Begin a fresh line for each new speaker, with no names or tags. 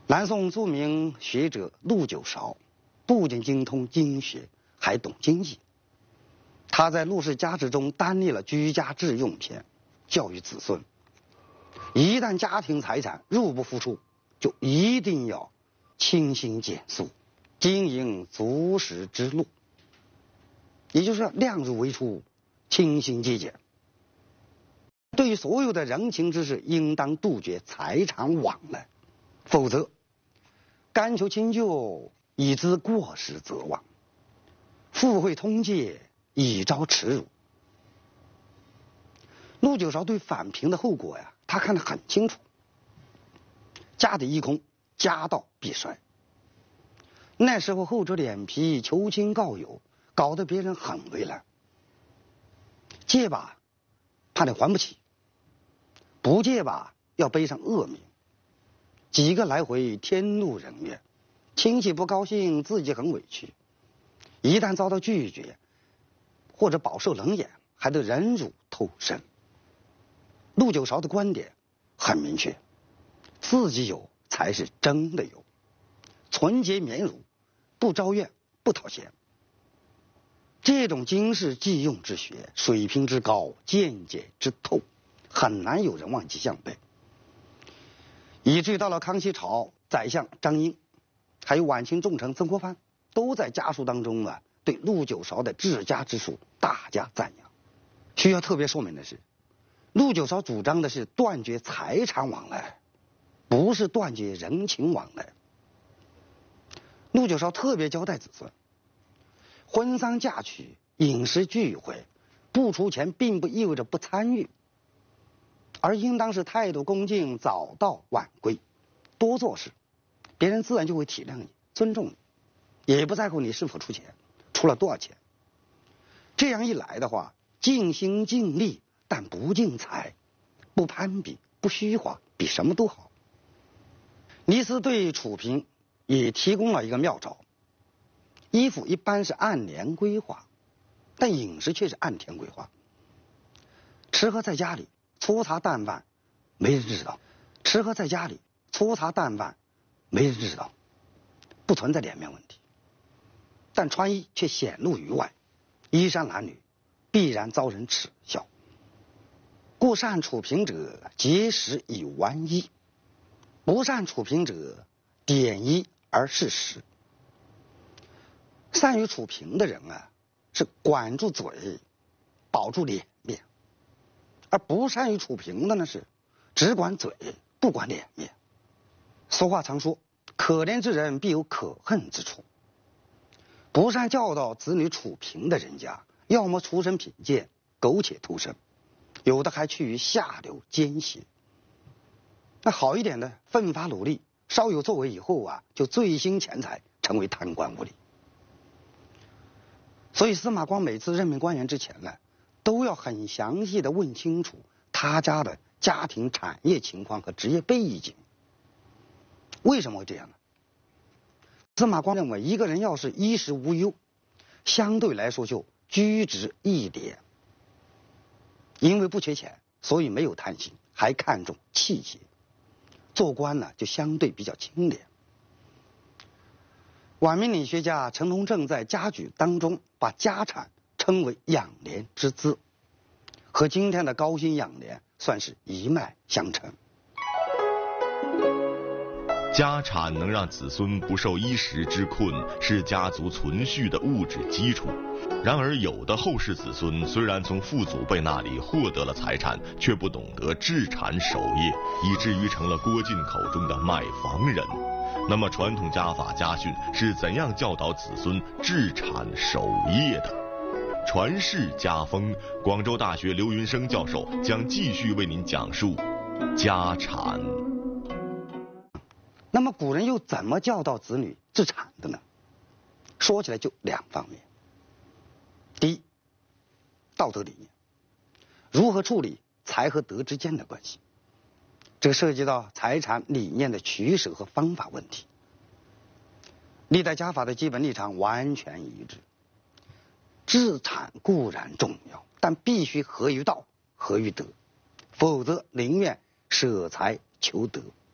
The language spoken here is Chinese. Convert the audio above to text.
南宋著名学者陆九韶不仅精通经学，还懂经济。他在《陆氏家志》中单立了居家致用篇，教育子孙：一旦家庭财产入不敷出，就一定要清心简素，经营足食之路，也就是要量入为出，清心节俭。对于所有的人情之事，应当杜绝财产往来，否则甘求清就，以资过失则亡；附会通戒，以招耻辱。陆九韶对反平的后果呀，他看得很清楚。家底一空，家道必衰。那时候厚着脸皮求亲告友，搞得别人很为难。借吧，怕你还不起；不借吧，要背上恶名。几个来回，天怒人怨，亲戚不高兴，自己很委屈。一旦遭到拒绝，或者饱受冷眼，还得忍辱偷生。陆九韶的观点很明确，自己有才是真的有，纯洁绵儒，不招怨，不讨嫌。这种经世济用之学，水平之高，见解之透，很难有人望其项背。以至于到了康熙朝，宰相张英，还有晚清重臣曾国藩，都在家书当中对陆九韶的治家之术大加赞扬。需要特别说明的是，陆九韶主张的是断绝财产往来，不是断绝人情往来。陆九韶特别交代子孙，婚丧嫁娶、饮食聚会，不出钱并不意味着不参与，而应当是态度恭敬，早到晚归，多做事，别人自然就会体谅你，尊重你，也不在乎你是否出钱，出了多少钱。这样一来的话，尽心尽力，但不尽财，不攀比，不虚华，比什么都好。尼斯对楚平也提供了一个妙招，衣服一般是按年规划，但饮食却是按天规划。吃喝在家里，粗茶淡饭没人知道；吃喝在家里，粗茶淡饭没人知道，不存在脸面问题。但穿衣却显露于外，衣衫褴褛，必然遭人耻笑。故善处平者，节食以玩衣；不善处平者，典衣而事实。善于处平的人是管住嘴，保住脸面；而不善于处平的呢，是只管嘴，不管脸面。俗话常说，可怜之人必有可恨之处。不善教导子女处平的人家，要么出身贫贱，苟且偷生，有的还趋于下流奸邪。那好一点的，奋发努力，稍有作为以后就醉心钱财，成为贪官污吏。所以司马光每次任命官员之前都要很详细的问清楚他家的家庭产业情况和职业背景。为什么会这样呢？司马光认为，一个人要是衣食无忧，相对来说就居直一点。因为不缺钱，所以没有贪心，还看重气节。做官就相对比较清廉。晚明理学家陈龙正在家举当中把家产称为养廉之资，和今天的高薪养廉算是一脉相承。
家产能让子孙不受衣食之困，是家族存续的物质基础。然而有的后世子孙虽然从父祖辈那里获得了财产，却不懂得治产守业，以至于成了郭靖口中的卖房人。那么传统家法家训是怎样教导子孙治产守业的？传世家风，广州大学刘云生教授将继续为您讲述家产。
那么古人又怎么教导子女治产的呢？说起来就两方面。第一，道德理念，如何处理财和德之间的关系，这个涉及到财产理念的取舍和方法问题。历代家法的基本立场完全一致，治产固然重要，但必须合于道，合于德，否则宁愿舍财求德。